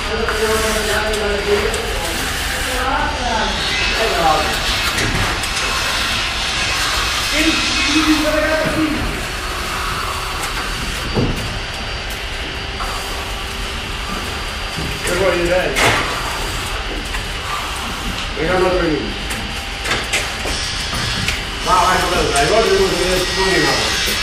Che vuoi dire? Vediamo per lui. Ma vai, dai, guarda come si vede,